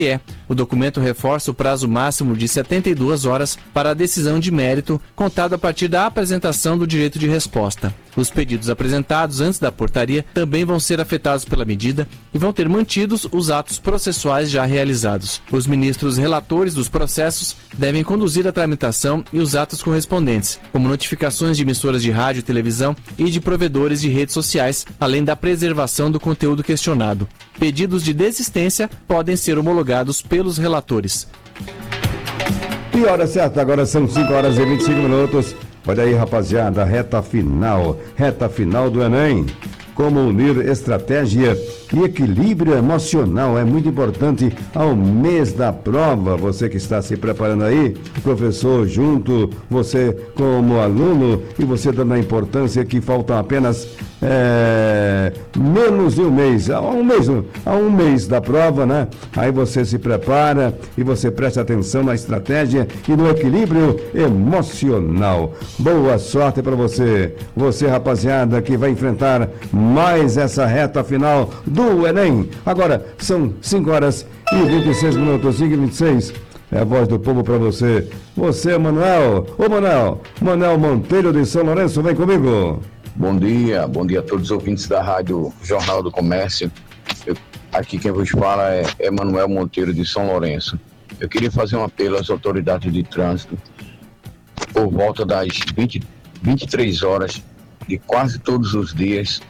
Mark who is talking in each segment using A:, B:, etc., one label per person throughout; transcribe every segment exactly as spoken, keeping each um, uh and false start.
A: O documento reforça o prazo máximo de setenta e duas horas para a decisão de mérito, contado a partir da apresentação do direito de resposta. Os pedidos apresentados antes da portaria também vão ser afetados pela medida e vão ter mantidos os atos processuais já realizados. Os ministros relatores dos processos devem conduzir a tramitação e os atos correspondentes, como notificações de emissoras de rádio e televisão e de provedores de redes sociais, além da preservação do conteúdo questionado. Pedidos de desistência podem ser homologados pelos relatores.
B: E hora certa, agora são cinco horas e vinte e cinco minutos. Olha aí, rapaziada, reta final, reta final do Enem. Como unir estratégia e equilíbrio emocional é muito importante ao mês da prova. Você que está se preparando aí, professor junto, você como aluno e você dando a importância que faltam apenas é, menos de um mês, há um mês, há um mês da prova, né? Aí você se prepara e você presta atenção na estratégia e no equilíbrio emocional. Boa sorte para você, você rapaziada que vai enfrentar mais essa reta final do Enem. Agora são cinco horas e vinte e seis minutos, cinco e vinte e seis. É a voz do povo para você. Você, Manuel. Ô, Manuel. Manuel Monteiro de São Lourenço, vem comigo.
C: Bom dia, bom dia a todos os ouvintes da Rádio Jornal do Comércio. Eu, aqui quem vos fala é Emanuel Monteiro de São Lourenço. Eu queria fazer um apelo às autoridades de trânsito. Por volta das vinte, vinte e três horas de quase todos os dias,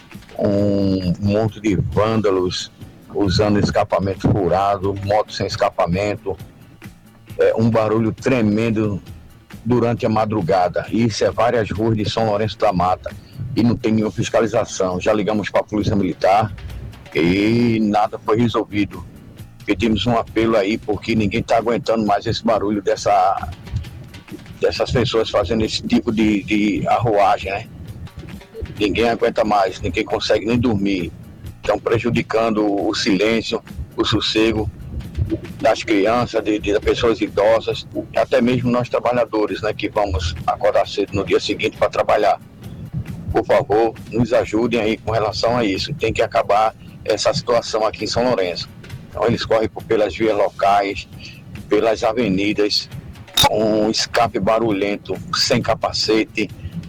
C: um monte de vândalos usando escapamento furado, moto sem escapamento, é, um barulho tremendo durante a madrugada. Isso é várias ruas de São Lourenço da Mata e não tem nenhuma fiscalização. Já ligamos para a Polícia Militar e nada foi resolvido. Pedimos um apelo aí porque ninguém está aguentando mais esse barulho dessa, dessas pessoas fazendo esse tipo de, de arruagem, né? Ninguém aguenta mais, ninguém consegue nem dormir. Estão prejudicando o silêncio, o sossego das crianças, de, de pessoas idosas, até mesmo nós trabalhadores, né, que vamos acordar cedo no dia seguinte para trabalhar. Por favor, nos ajudem aí com relação a isso. Tem que acabar essa situação aqui em São Lourenço. Então eles correm por, pelas vias locais, pelas avenidas, com um escape barulhento, sem capacete,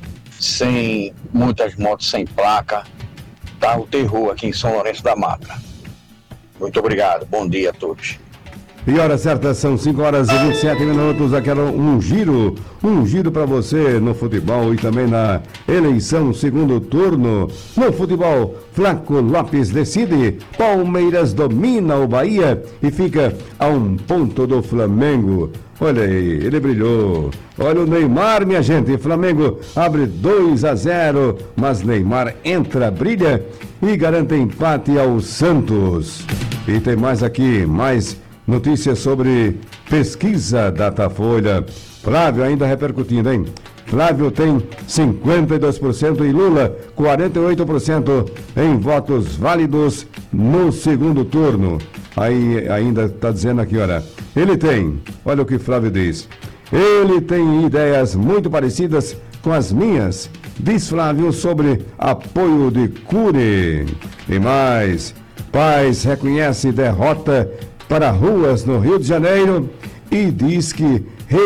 C: sem muitas motos sem placa. Tá o terror aqui em São Lourenço da Mata. Muito obrigado, bom dia a todos.
B: E hora certa, são cinco horas e vinte e sete minutos, aquela um giro, um giro para você no futebol e também na eleição segundo turno. No futebol, Flaco Lopes decide, Palmeiras domina o Bahia e fica a um ponto do Flamengo. Olha aí, ele brilhou. Olha o Neymar, minha gente, Flamengo abre dois a zero, mas Neymar entra, brilha e garante empate ao Santos. E tem mais aqui, mais notícias sobre pesquisa Datafolha. Flávio ainda repercutindo, hein? Flávio tem cinquenta e dois por cento e Lula quarenta e oito por cento em votos válidos no segundo turno. Aí ainda está dizendo aqui, olha, ele tem, olha o que Flávio diz, ele tem ideias muito parecidas com as minhas, diz Flávio sobre apoio de Cury. E mais, Paz reconhece derrota para ruas no Rio de Janeiro e diz que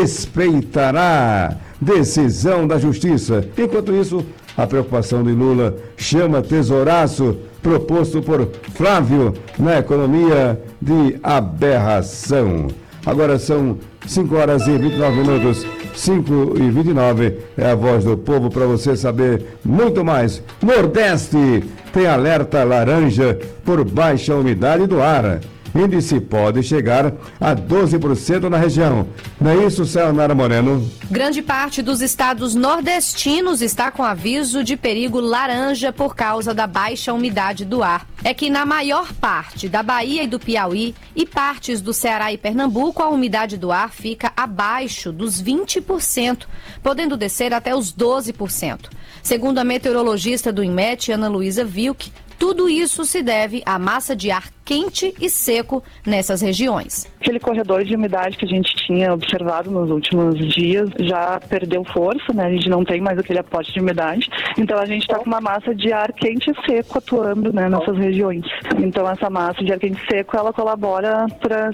B: respeitará decisão da Justiça. Enquanto isso, a preocupação de Lula chama tesouraço proposto por Flávio na economia de aberração. Agora são cinco horas e vinte e nove minutos, cinco e vinte e nove, é a voz do povo para você saber muito mais. Nordeste tem alerta laranja por baixa umidade do ar. Índice pode chegar a doze por cento na região. Não é isso, Sayonara Moreno?
D: Grande parte dos estados nordestinos está com aviso de perigo laranja por causa da baixa umidade do ar. É que na maior parte da Bahia e do Piauí e partes do Ceará e Pernambuco, a umidade do ar fica abaixo dos vinte por cento, podendo descer até os doze por cento. Segundo a meteorologista do INMET, Ana Luísa Vilk, Tudo isso se deve à massa de ar quente e seco nessas regiões.
E: Aquele corredor de umidade que a gente tinha observado nos últimos dias já perdeu força, né? A gente não tem mais aquele aporte de umidade. Então a gente está com uma massa de ar quente e seco atuando, né, nessas regiões. Então essa massa de ar quente e seco, ela colabora para